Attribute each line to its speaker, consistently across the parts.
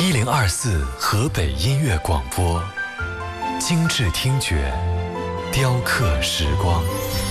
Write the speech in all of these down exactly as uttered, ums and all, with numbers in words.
Speaker 1: 一零二四河北音乐广播，精致听觉，雕刻时光。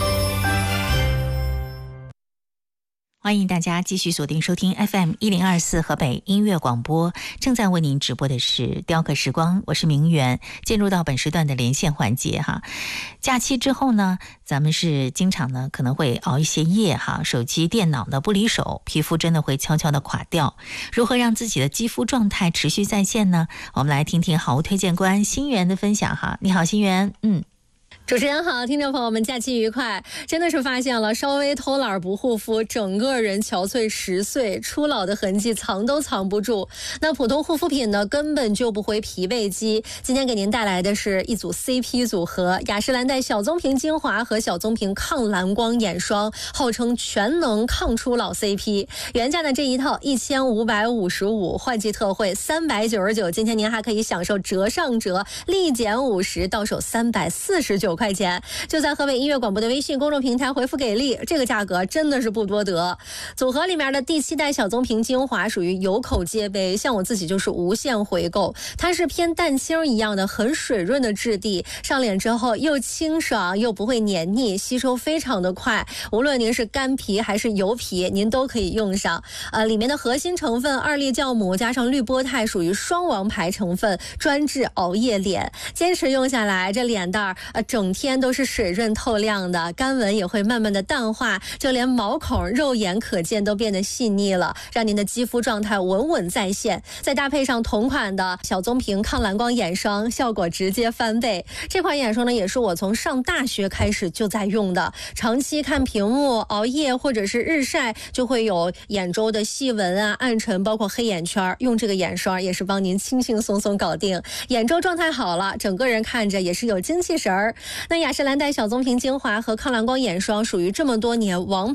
Speaker 2: 欢迎大家继续锁定收听 F M 一零二四河北音乐广播，正在为您直播的是雕刻时光，我是明媛。进入到本时段的连线环节哈，假期之后呢，咱们是经常呢可能会熬一些夜哈，手机电脑呢不离手，皮肤真的会悄悄的垮掉。如何让自己的肌肤状态持续在线呢？我们来听听好物推荐官心源的分享哈。你好，心源。嗯。
Speaker 3: 主持人好，听众朋友们，假期愉快！真的是发现了，稍微偷懒不护肤，整个人憔悴十岁，初老的痕迹藏都藏不住。那普通护肤品呢，根本救不回脾胃肌。今天给您带来的是一组 C P 组合，雅诗兰黛小棕瓶精华和小棕瓶抗蓝光眼霜，号称全能抗初老 C P。原价的这一套一千五百五十五，换季特惠三百九十九，今天您还可以享受折上折，立减五十，到手三百四十九块钱，就在河北音乐广播的微信公众平台回复给力，这个价格真的是不多得。组合里面的第七代小棕瓶精华属于有口皆碑，像我自己就是无限回购。它是偏蛋清一样的很水润的质地，上脸之后又清爽又不会黏腻，吸收非常的快。无论您是干皮还是油皮，您都可以用上。呃，里面的核心成分二粒酵母加上绿波肽属于双王牌成分，专治熬夜脸。坚持用下来，这脸蛋儿呃整整天都是水润透亮的，干纹也会慢慢的淡化，就连毛孔肉眼可见都变得细腻了，让您的肌肤状态稳稳在线。再搭配上同款的小棕瓶抗蓝光眼霜，效果直接翻倍。这款眼霜呢，也是我从上大学开始就在用的，长期看屏幕、熬夜或者是日晒，就会有眼周的细纹啊、暗沉，包括黑眼圈，用这个眼霜也是帮您轻轻松松搞定。眼周状态好了，整个人看着也是有精气神儿。那雅诗兰黛小棕瓶精华和抗蓝光眼霜属于这么多年王